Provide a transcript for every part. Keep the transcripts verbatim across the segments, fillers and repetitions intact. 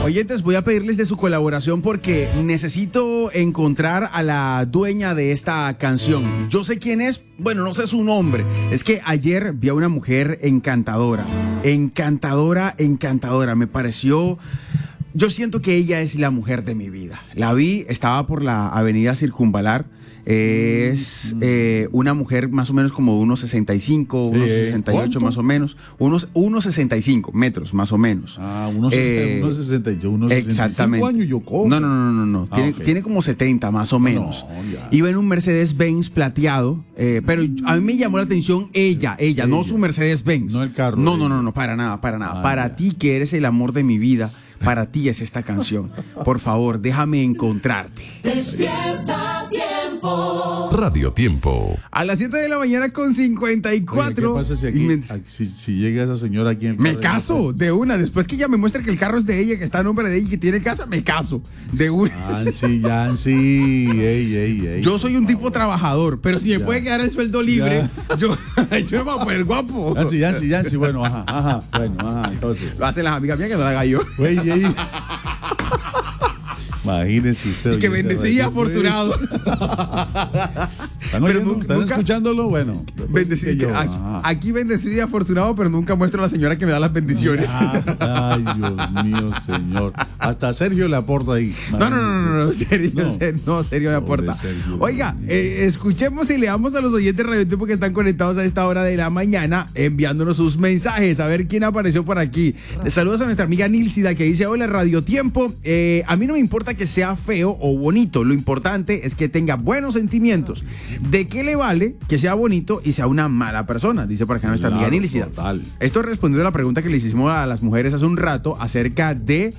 Oyentes, voy a pedirles de su colaboración porque necesito encontrar a la dueña de esta canción. Yo sé quién es, bueno, no sé su nombre. Es que ayer vi a una mujer encantadora, encantadora, encantadora. Me pareció... Yo siento que ella es la mujer de mi vida. La vi, estaba por la avenida Circunvalar. Es eh, una mujer más o menos como de unos sesenta y cinco, unos Eh, sesenta y ocho ¿cuánto? más o menos, unos, unos sesenta y cinco metros más o menos. Ah, unos, Eh, unos sesenta y unos sesenta y cinco años yo cojo. No, no, no, no, no. Ah, tiene, ok. tiene como setenta más o menos. No, ya. Iba en un Mercedes-Benz plateado, eh, pero a mí me llamó la atención ella, ella, no Ella. su Mercedes-Benz. No el carro No, de no, no, ella. no, para nada, para nada. Ah, para ya. ti que eres el amor de mi vida, para ti es esta canción. Por favor, déjame encontrarte. Despierta tiempo. Radio Tiempo. A las siete de la mañana con cincuenta y Oye, cuatro. ¿qué pasa si, aquí, y me- aquí- si, si llega esa señora aquí en el Me carro? caso de una, después que ella me muestre que el carro es de ella, que está a nombre de ella y que tiene casa, me caso de una. Yancy, Yancy, ey, ey, ey. Yo soy un tipo trabajador, pero si me Ya. puede quedar el sueldo libre, yo, yo no me voy a poner guapo. Yancy, Yancy, Yancy, bueno, ajá, ajá, bueno, ajá, entonces. Lo hacen las amigas mías que no lo haga yo. Güey, ey. Imagínese usted. Y que oyente, bendecido y radio, afortunado. güey. ¿Están, Pero oyendo? nunca- ¿Están nunca- escuchándolo? Bueno. Bendecido, que yo, aquí, ajá. aquí bendecido y afortunado, pero nunca muestro a la señora que me da las bendiciones. Ah, ay, Dios mío, señor. Hasta Sergio le aporta ahí. No, no, no, no, no, serio, No. serio, no, serio me Pobre aporta. Sergio. Oiga, eh, escuchemos y leamos a los oyentes Radio Tiempo que están conectados a esta hora de la mañana, enviándonos sus mensajes, a ver quién apareció por aquí. Les saludos a nuestra amiga Nilsida que dice, hola Radio Tiempo, eh, a mí no me importa que sea feo o bonito, lo importante es que tenga buenos sentimientos. ¿De qué le vale que sea bonito y sea una mala persona? Dice por acá nuestra Claro, amiga Nilsida. total. Esto respondiendo a la pregunta que les hicimos a las mujeres hace un rato acerca de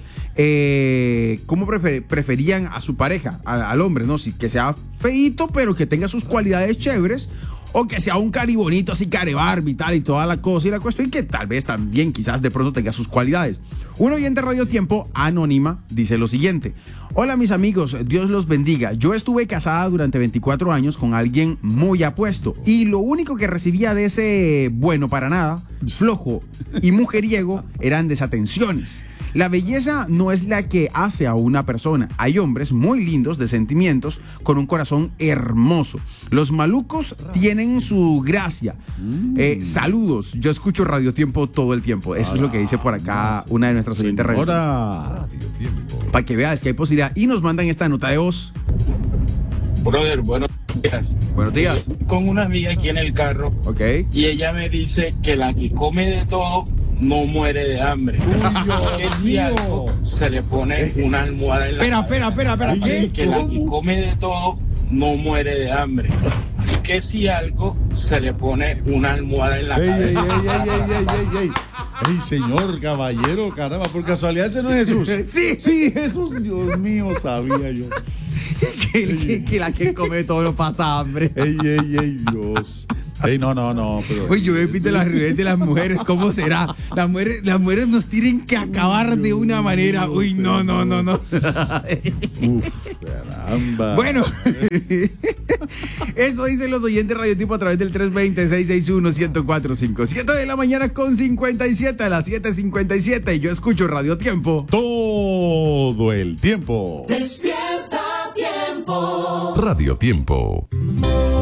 eh, cómo prefer- preferían a su pareja, a- al hombre, ¿no? Si que sea feíto, pero que tenga sus cualidades chéveres, o que sea un cari bonito, así care Barbie y tal, y toda la cosa y la cuestión, que tal vez también quizás de pronto tenga sus cualidades. Un oyente de Radio Tiempo, anónima, dice lo siguiente. Hola mis amigos, Dios los bendiga. Yo estuve casada durante veinticuatro años con alguien muy apuesto y lo único que recibía de ese bueno para nada, flojo y mujeriego eran desatenciones. La belleza no es la que hace a una persona. Hay hombres muy lindos de sentimientos con un corazón hermoso. Los malucos tienen su gracia. Eh, saludos. Yo escucho Radio Tiempo todo el tiempo. Eso es lo que dice por acá una de nuestras oyentes radio. Ahora, Para que veas que hay posibilidad. Y nos mandan esta nota de voz. Brother, buenos días. Buenos días. Con una amiga aquí en el carro Ok. y ella me dice que la que come de todo no muere de hambre. Que si algo se le pone una almohada en la Espera, espera, espera, espera. Y ¿Qué? que la que ¿Cómo? come de todo no muere de hambre. Y que si algo se le pone una almohada en la ey, ey, ey, cabeza. ey, ey, ey, ey, ey. Ey, señor, caballero, caramba, por casualidad ese no es Jesús. Sí. Sí, Jesús, Dios mío, sabía yo. que, que- que la que come todo no pasa hambre. Ey, ey, ey, Dios. Ey, no, no, no, pero. Uy, yo me pito las reuniones de las mujeres, ¿cómo será? Las mujeres, las mujeres nos tienen que acabar de una manera. Uy, no, no, no, no. Uf, caramba. Bueno, eso dicen los oyentes Radio Tipo a través del tres dos cero, seis seis uno, uno cero cuatro cinco. siete de la mañana con cincuenta y siete, a las siete cincuenta y siete. Yo escucho Radio Tiempo. Todo el tiempo. Despierta tiempo. Radio Tiempo.